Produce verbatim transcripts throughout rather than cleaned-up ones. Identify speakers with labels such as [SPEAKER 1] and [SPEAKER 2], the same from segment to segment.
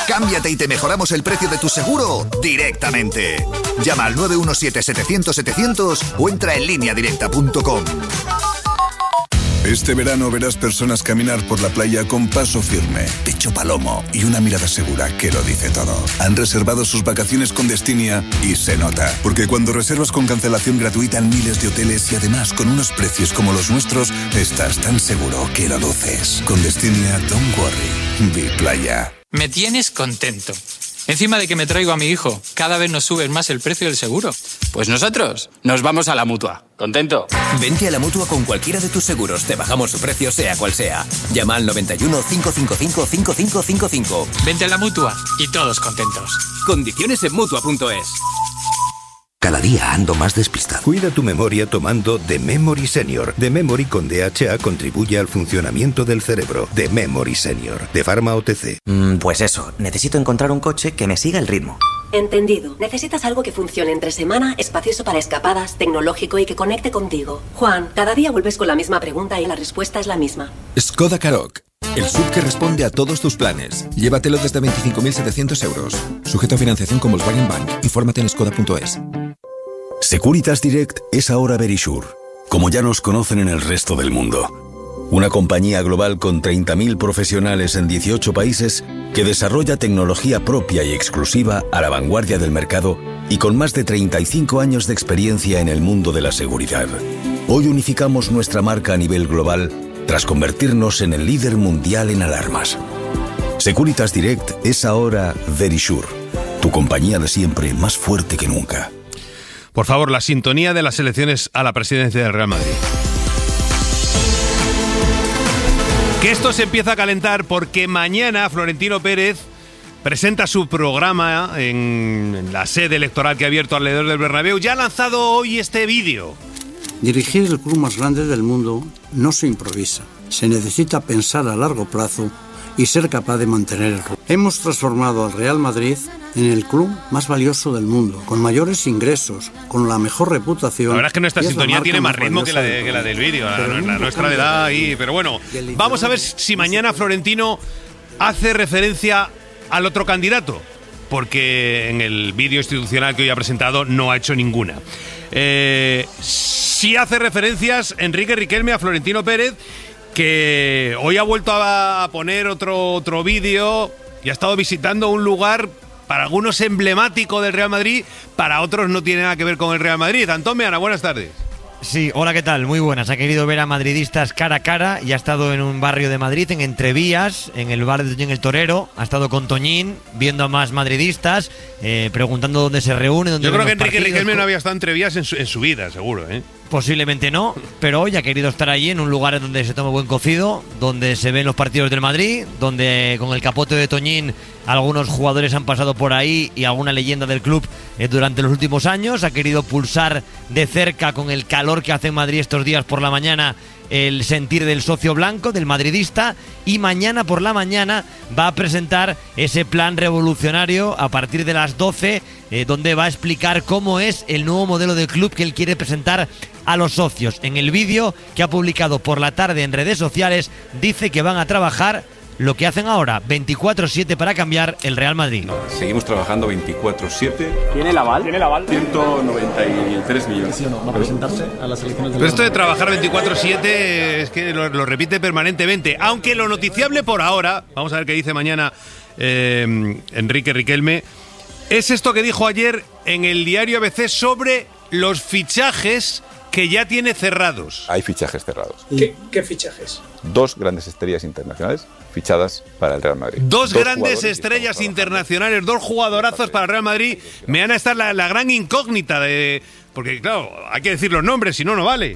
[SPEAKER 1] Cámbiate y te mejoramos el precio de tu seguro directamente. Llama al nueve uno siete, setecientos, setecientos o entra en línea directa punto com.
[SPEAKER 2] Este verano verás personas caminar por la playa con paso firme, pecho palomo y una mirada segura que lo dice todo. Han reservado sus vacaciones con Destinia y se nota, porque cuando reservas con cancelación gratuita en miles de hoteles y además con unos precios como los nuestros, estás tan seguro que lo luces. Con Destinia, don't worry, vi playa.
[SPEAKER 3] Me tienes contento. Encima de que me traigo a mi hijo, cada vez nos subes más el precio del seguro.
[SPEAKER 4] Pues nosotros nos vamos a la Mutua. ¿Contento?
[SPEAKER 5] Vente a la Mutua con cualquiera de tus seguros. Te bajamos su precio sea cual sea. Llama al noventa y uno, cinco cinco cinco, cinco cinco cinco cinco.
[SPEAKER 3] Vente a la Mutua y todos contentos.
[SPEAKER 5] Condiciones en Mutua punto es.
[SPEAKER 6] Cada día ando más despistado. Cuida tu memoria tomando The Memory Senior. The Memory con D H A contribuye al funcionamiento del cerebro. The Memory Senior. De Pharma O T C.
[SPEAKER 7] Mm, pues eso, necesito encontrar un coche que me siga el ritmo.
[SPEAKER 8] Entendido. Necesitas algo que funcione entre semana, espacioso para escapadas, tecnológico y que conecte contigo. Juan, cada día vuelves con la misma pregunta y la respuesta es la misma.
[SPEAKER 9] Skoda Karoq. El S U V que responde a todos tus planes. Llévatelo desde veinticinco mil setecientos euros. Sujeto a financiación con Volkswagen Bank. Infórmate en skoda punto es.
[SPEAKER 10] Securitas Direct es ahora Verisure, como ya nos conocen en el resto del mundo. Una compañía global con treinta mil profesionales en dieciocho países que desarrolla tecnología propia y exclusiva a la vanguardia del mercado y con más de treinta y cinco años de experiencia en el mundo de la seguridad. Hoy unificamos nuestra marca a nivel global tras convertirnos en el líder mundial en alarmas. Securitas Direct es ahora Verisure, tu compañía de siempre más fuerte que nunca.
[SPEAKER 11] Por favor, la sintonía de las elecciones a la presidencia del Real Madrid. Que esto se empieza a calentar porque mañana Florentino Pérez presenta su programa en la sede electoral que ha abierto alrededor del Bernabéu. Ya ha lanzado hoy este vídeo.
[SPEAKER 12] Dirigir el club más grande del mundo no se improvisa. Se necesita pensar a largo plazo y ser capaz de mantener el rumbo. Hemos transformado al Real Madrid en el club más valioso del mundo, con mayores ingresos, con la mejor reputación.
[SPEAKER 11] La verdad es que nuestra sintonía tiene más ritmo que la, de, que la del vídeo, la, la nuestra le da ahí. Pero bueno, vamos a ver si mañana Florentino hace referencia al otro candidato, porque en el vídeo institucional que hoy ha presentado no ha hecho ninguna. Eh, sí hace referencias Enrique Riquelme a Florentino Pérez, que hoy ha vuelto a poner otro, otro vídeo y ha estado visitando un lugar para algunos emblemático del Real Madrid, para otros no tiene nada que ver con el Real Madrid. Antón Meana, buenas tardes.
[SPEAKER 13] Sí, hola, ¿qué tal? Muy buenas. Ha querido ver a madridistas cara a cara y ha estado en un barrio de Madrid, en Entrevías, en el bar de Toñín el Torero. Ha estado con Toñín, viendo a más madridistas, eh, preguntando dónde se reúnen. Dónde
[SPEAKER 11] Yo creo que Enrique
[SPEAKER 13] partidos,
[SPEAKER 11] Riquelme no había estado en Entrevías en su, en su vida, seguro, ¿eh?
[SPEAKER 13] Posiblemente no, pero hoy ha querido estar allí en un lugar donde se toma buen cocido, donde se ven los partidos del Madrid, donde con el capote de Toñín algunos jugadores han pasado por ahí y alguna leyenda del club eh, durante los últimos años. Ha querido pulsar de cerca, con el calor que hace en Madrid estos días por la mañana, el sentir del socio blanco, del madridista, y mañana por la mañana va a presentar ese plan revolucionario a partir de las doce, eh, donde va a explicar cómo es el nuevo modelo de club que él quiere presentar a los socios. En el vídeo que ha publicado por la tarde en redes sociales, dice que van a trabajar lo que hacen ahora, veinticuatro siete, para cambiar el Real Madrid.
[SPEAKER 14] No, seguimos trabajando veinticuatro siete.
[SPEAKER 15] ¿Tiene el aval? ¿Tiene el aval?
[SPEAKER 14] ciento noventa y tres millones.
[SPEAKER 15] ¿Sí o no? ¿Va a presentarse a las elecciones?
[SPEAKER 11] Pero esto de trabajar veinticuatro siete es que lo, lo repite permanentemente. Aunque lo noticiable por ahora, vamos a ver qué dice mañana eh, Enrique Riquelme, es esto que dijo ayer en el diario A B C sobre los fichajes que ya tiene cerrados.
[SPEAKER 14] Hay fichajes cerrados.
[SPEAKER 15] ¿Qué, qué fichajes?
[SPEAKER 14] Dos grandes estrellas internacionales fichadas para el Real Madrid.
[SPEAKER 11] Dos, dos grandes estrellas internacionales, dos jugadorazos para el Real Madrid. Me van a estar la, la gran incógnita de... Porque, claro, hay que decir los nombres, si no, no vale.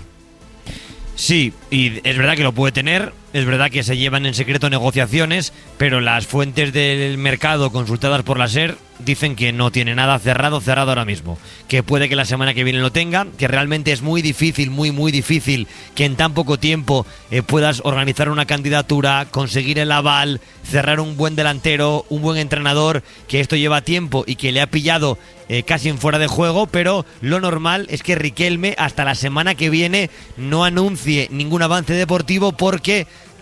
[SPEAKER 13] Sí, y es verdad que lo puede tener, es verdad que se llevan en secreto negociaciones, pero las fuentes del mercado consultadas por la SER dicen que no tiene nada cerrado, cerrado ahora mismo. Que puede que la semana que viene lo tenga, que realmente es muy difícil, muy, muy difícil que en tan poco tiempo eh, puedas organizar una candidatura, conseguir el aval, cerrar un buen delantero, un buen entrenador, que esto lleva tiempo y que le ha pillado eh, casi en fuera de juego, pero lo normal es que Riquelme hasta la semana que viene no anuncie ningún avance deportivo porque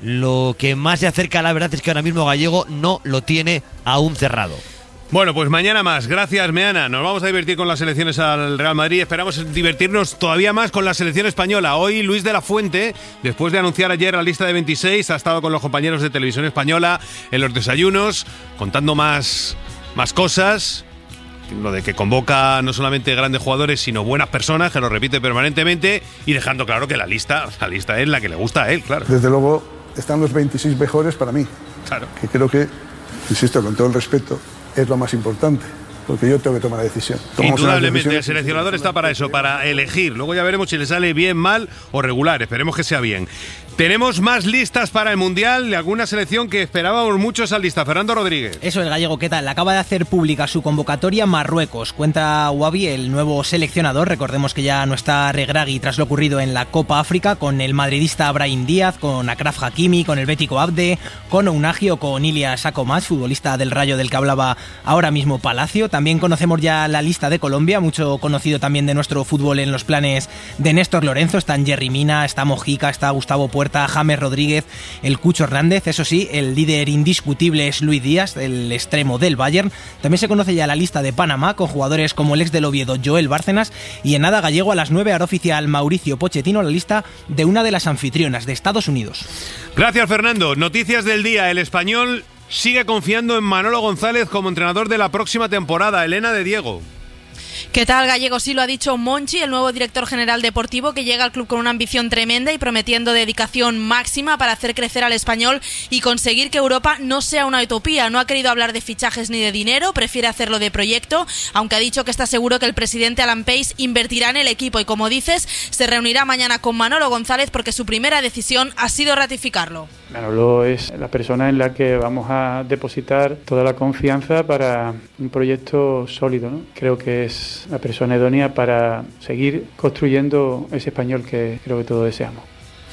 [SPEAKER 13] lo que más se acerca a la verdad es que ahora mismo Gallego no lo tiene aún cerrado.
[SPEAKER 11] Bueno, pues mañana más. Gracias, Meana. Nos vamos a divertir con las selecciones al Real Madrid. Esperamos divertirnos todavía más con la selección española. Hoy Luis de la Fuente, después de anunciar ayer la lista de veintiséis, ha estado con los compañeros de Televisión Española en los desayunos, contando más, más cosas. Lo de que convoca no solamente grandes jugadores, sino buenas personas, que lo repite permanentemente, y dejando claro que la lista, la lista es la que le gusta a él, claro.
[SPEAKER 16] Desde luego están los veintiséis mejores para mí.
[SPEAKER 11] Claro.
[SPEAKER 16] Que creo que, insisto, con todo el respeto, es lo más importante, porque yo tengo que tomar la decisión. Tomamos
[SPEAKER 11] Indudablemente, el seleccionador está para eso, para elegir. Luego ya veremos si le sale bien, mal o regular. Esperemos que sea bien. Tenemos más listas para el Mundial de alguna selección que esperábamos mucho esa lista. Fernando Rodríguez.
[SPEAKER 17] Eso, el Gallego, ¿qué tal? Acaba de hacer pública su convocatoria Marruecos. Cuenta Wabi, el nuevo seleccionador. Recordemos que ya no está Regragui tras lo ocurrido en la Copa África, con el madridista Brahim Díaz, con Achraf Hakimi, con el bético Abde, con Ounahi o con Ilias Akomach, futbolista del Rayo del que hablaba ahora mismo Palacio. También conocemos ya la lista de Colombia, mucho conocido también de nuestro fútbol en los planes de Néstor Lorenzo. Están Jerry Mina, está Mojica, está Gustavo Puerta, James Rodríguez, el Cucho Hernández. Eso sí, el líder indiscutible es Luis Díaz, el extremo del Bayern. También se conoce ya la lista de Panamá, con jugadores como el ex del Oviedo, Joel Bárcenas, y en nada, Gallego, a las nueve hará oficial Mauricio Pochettino la lista de una de las anfitrionas de Estados Unidos.
[SPEAKER 11] Gracias, Fernando. Noticias del día. El Español sigue confiando en Manolo González como entrenador de la próxima temporada. Elena de Diego.
[SPEAKER 18] ¿Qué tal, Gallego? Sí, lo ha dicho Monchi, el nuevo director general deportivo, que llega al club con una ambición tremenda y prometiendo dedicación máxima para hacer crecer al Español y conseguir que Europa no sea una utopía. No ha querido hablar de fichajes ni de dinero, prefiere hacerlo de proyecto, aunque ha dicho que está seguro que el presidente Alan Pace invertirá en el equipo y, como dices, se reunirá mañana con Manolo González porque su primera decisión ha sido ratificarlo.
[SPEAKER 19] Manolo es la persona en la que vamos a depositar toda la confianza para un proyecto sólido, ¿no? Creo que es la persona idónea para seguir construyendo ese Español que creo que todos deseamos.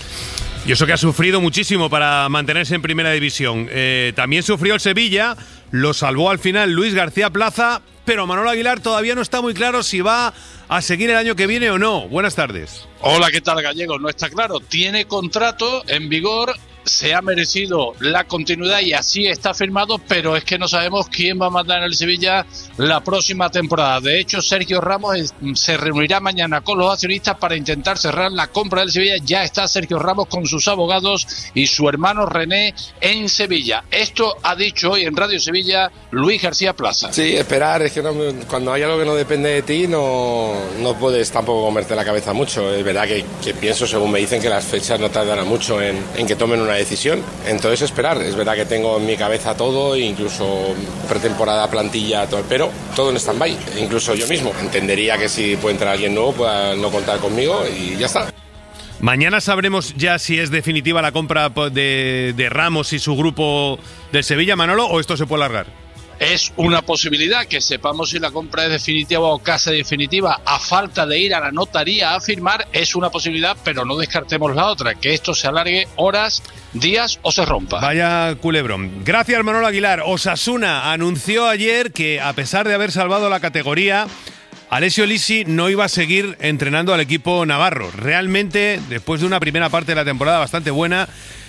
[SPEAKER 11] Y eso que ha sufrido muchísimo para mantenerse en primera división. Eh, también sufrió el Sevilla, lo salvó al final Luis García Plaza, pero Manolo Aguilar todavía no está muy claro si va a seguir el año que viene o no. Buenas tardes.
[SPEAKER 20] Hola, ¿qué tal, Gallego? No está claro. Tiene contrato en vigor, se ha merecido la continuidad y así está firmado, pero es que no sabemos quién va a mandar en el Sevilla la próxima temporada. De hecho, Sergio Ramos se reunirá mañana con los accionistas para intentar cerrar la compra del Sevilla. Ya está Sergio Ramos con sus abogados y su hermano René en Sevilla. Esto ha dicho hoy en Radio Sevilla Luis García Plaza.
[SPEAKER 21] Sí, esperar, es que no, cuando hay algo que no depende de ti no, no puedes tampoco comerte la cabeza mucho. Es verdad que, que pienso, según me dicen, que las fechas no tardarán mucho en, en que tomen una decisión, entonces esperar. Es verdad que tengo en mi cabeza todo, incluso pretemporada, plantilla, todo, pero todo en stand-by, incluso yo mismo entendería que si puede entrar alguien nuevo pueda no contar conmigo y ya está.
[SPEAKER 11] Mañana sabremos ya si es definitiva la compra de, de Ramos y su grupo del Sevilla, Manolo, o esto se puede alargar.
[SPEAKER 20] Es una posibilidad que sepamos si la compra es definitiva o casi definitiva a falta de ir a la notaría a firmar. Es una posibilidad, pero no descartemos la otra, que esto se alargue horas, días o se rompa.
[SPEAKER 11] Vaya culebrón. Gracias, Manolo Aguilar. Osasuna anunció ayer que, a pesar de haber salvado la categoría, Alessio Lisi no iba a seguir entrenando al equipo navarro. Realmente, después de una primera parte de la temporada bastante buena,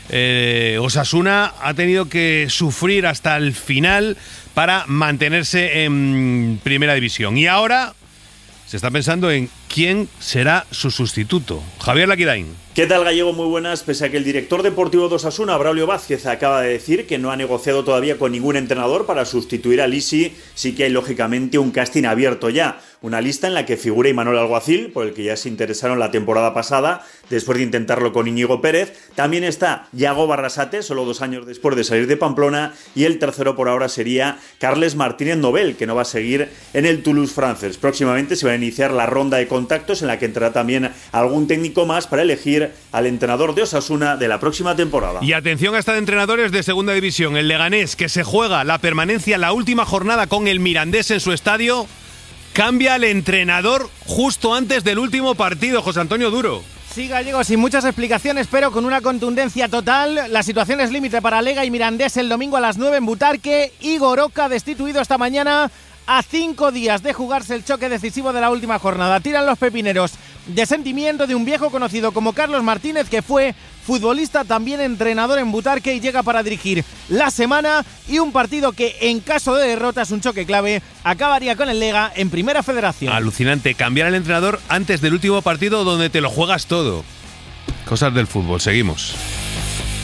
[SPEAKER 11] eh, Osasuna ha tenido que sufrir hasta el final para mantenerse en primera división. Y ahora se está pensando en quién será su sustituto. Javier Laquidain.
[SPEAKER 22] ¿Qué tal, Gallego? Muy buenas. Pese a que el director deportivo de Osasuna, Braulio Vázquez, acaba de decir que no ha negociado todavía con ningún entrenador para sustituir a Lisi, sí que hay lógicamente un casting abierto ya. Una lista en la que figura Imanol Alguacil, por el que ya se interesaron la temporada pasada, después de intentarlo con Íñigo Pérez. También está Yago Barrasate, solo dos años después de salir de Pamplona. Y el tercero por ahora sería Carles Martínez Nobel, que no va a seguir en el Toulouse Francés. Próximamente se va a iniciar la ronda de contactos en la que entrará también algún técnico más para elegir al entrenador de Osasuna de la próxima temporada.
[SPEAKER 11] Y atención a esta de entrenadores de segunda división. El Leganés, que se juega la permanencia la última jornada con el Mirandés en su estadio, cambia al entrenador justo antes del último partido. José Antonio Duro.
[SPEAKER 23] Sí, Gallego, sin muchas explicaciones, pero con una contundencia total. La situación es límite para Lega y Mirandés el domingo a las nueve en Butarque. Igor Oca, destituido esta mañana a cinco días de jugarse el choque decisivo de la última jornada. Tiran los pepineros de sentimiento de un viejo conocido como Carlos Martínez, que fue futbolista, también entrenador en Butarque, y llega para dirigir la semana y un partido que en caso de derrota es un choque clave, acabaría con el Lega en Primera Federación.
[SPEAKER 11] Alucinante, cambiar al entrenador antes del último partido donde te lo juegas todo. Cosas del fútbol, seguimos.